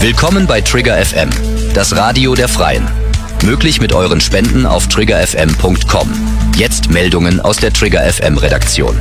Willkommen bei Trigger FM, das Radio der Freien. Möglich mit euren Spenden auf triggerfm.com. Jetzt Meldungen aus der Trigger FM Redaktion.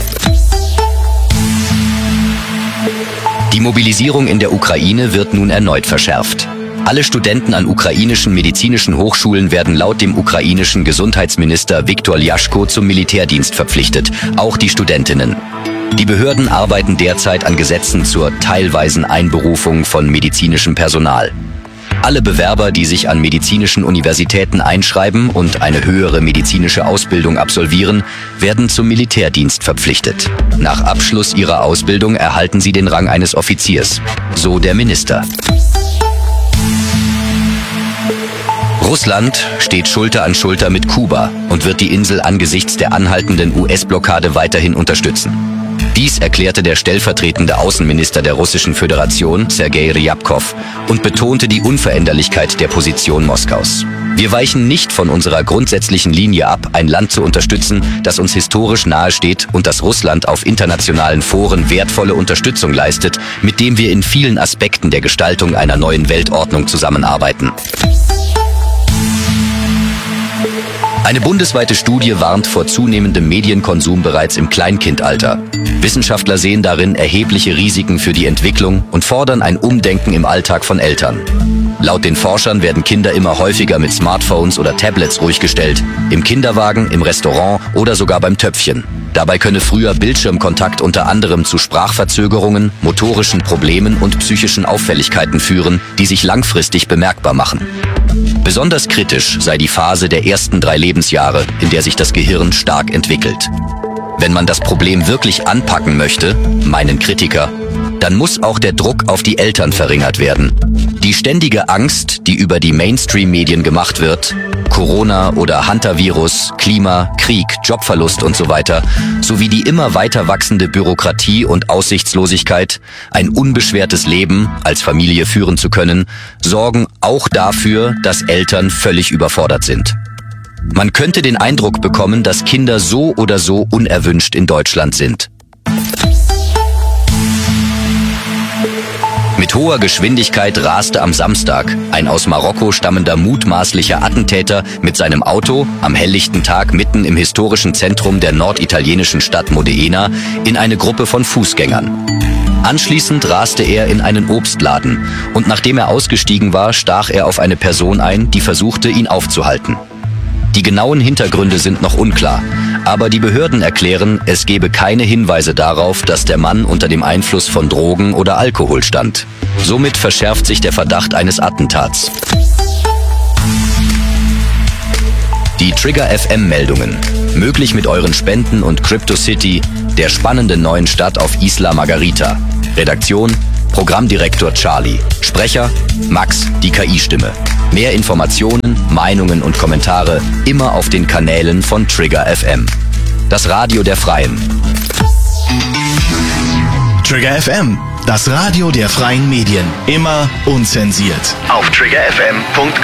Die Mobilisierung in der Ukraine wird nun erneut verschärft. Alle Studenten an ukrainischen medizinischen Hochschulen werden laut dem ukrainischen Gesundheitsminister Viktor Ljaschko zum Militärdienst verpflichtet, auch die Studentinnen. Die Behörden arbeiten derzeit an Gesetzen zur teilweisen Einberufung von medizinischem Personal. Alle Bewerber, die sich an medizinischen Universitäten einschreiben und eine höhere medizinische Ausbildung absolvieren, werden zum Militärdienst verpflichtet. Nach Abschluss ihrer Ausbildung erhalten sie den Rang eines Offiziers, so der Minister. Russland steht Schulter an Schulter mit Kuba und wird die Insel angesichts der anhaltenden US-Blockade weiterhin unterstützen. Dies erklärte der stellvertretende Außenminister der Russischen Föderation, Sergei Ryabkov, und betonte die Unveränderlichkeit der Position Moskaus. Wir weichen nicht von unserer grundsätzlichen Linie ab, ein Land zu unterstützen, das uns historisch nahesteht und das Russland auf internationalen Foren wertvolle Unterstützung leistet, mit dem wir in vielen Aspekten der Gestaltung einer neuen Weltordnung zusammenarbeiten. Eine bundesweite Studie warnt vor zunehmendem Medienkonsum bereits im Kleinkindalter. Wissenschaftler sehen darin erhebliche Risiken für die Entwicklung und fordern ein Umdenken im Alltag von Eltern. Laut den Forschern werden Kinder immer häufiger mit Smartphones oder Tablets ruhig gestellt, im Kinderwagen, im Restaurant oder sogar beim Töpfchen. Dabei könne früher Bildschirmkontakt unter anderem zu Sprachverzögerungen, motorischen Problemen und psychischen Auffälligkeiten führen, die sich langfristig bemerkbar machen. Besonders kritisch sei die Phase der ersten 3 Lebensjahre, in der sich das Gehirn stark entwickelt. Wenn man das Problem wirklich anpacken möchte, meinen Kritiker, dann muss auch der Druck auf die Eltern verringert werden. Die ständige Angst, die über die Mainstream-Medien gemacht wird, Corona oder Hantavirus, Klima, Krieg, Jobverlust und so weiter, sowie die immer weiter wachsende Bürokratie und Aussichtslosigkeit, ein unbeschwertes Leben als Familie führen zu können, sorgen auch dafür, dass Eltern völlig überfordert sind. Man könnte den Eindruck bekommen, dass Kinder so oder so unerwünscht in Deutschland sind. Mit hoher Geschwindigkeit raste am Samstag ein aus Marokko stammender mutmaßlicher Attentäter mit seinem Auto am helllichten Tag mitten im historischen Zentrum der norditalienischen Stadt Modena in eine Gruppe von Fußgängern. Anschließend raste er in einen Obstladen und nachdem er ausgestiegen war, stach er auf eine Person ein, die versuchte, ihn aufzuhalten. Die genauen Hintergründe sind noch unklar, aber die Behörden erklären, es gebe keine Hinweise darauf, dass der Mann unter dem Einfluss von Drogen oder Alkohol stand. Somit verschärft sich der Verdacht eines Attentats. Die Trigger FM Meldungen. Möglich mit euren Spenden und CryptoCity, der spannenden neuen Stadt auf Isla Margarita. Redaktion: Programmdirektor Charlie. Sprecher: Max, die KI-Stimme. Mehr Informationen, Meinungen und Kommentare immer auf den Kanälen von Trigger FM. Das Radio der Freien. Trigger FM, das Radio der freien Medien. Immer unzensiert. Auf triggerfm.com.